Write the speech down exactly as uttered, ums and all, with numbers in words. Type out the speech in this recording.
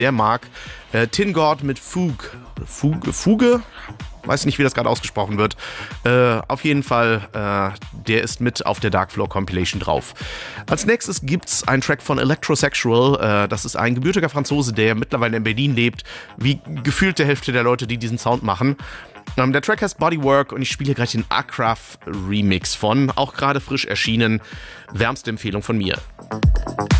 der mag. Äh, Tin God mit Fugue. Fuge? Fuge? Weiß nicht, wie das gerade ausgesprochen wird. Äh, auf jeden Fall, äh, der ist mit auf der Dark Floor Compilation drauf. Als nächstes gibt's einen Track von Electrosexual. Äh, das ist ein gebürtiger Franzose, der mittlerweile in Berlin lebt. Wie gefühlt der Hälfte der Leute, die diesen Sound machen. Ähm, der Track heißt Bodywork und ich spiele gerade den Akraf Remix von. Auch gerade frisch erschienen. Wärmste Empfehlung von mir.